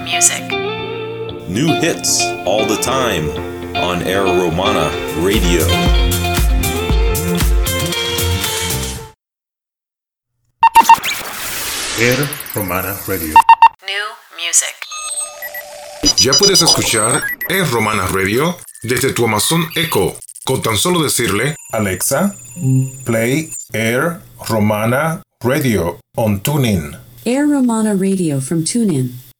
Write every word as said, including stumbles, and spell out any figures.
music. New hits all the time on Air Romana Radio. Air Romana Radio. New music. Ya puedes escuchar Air Romana Radio desde tu Amazon Echo con tan solo decirle: Alexa, play Air Romana Radio on TuneIn. Air Romana Radio from TuneIn.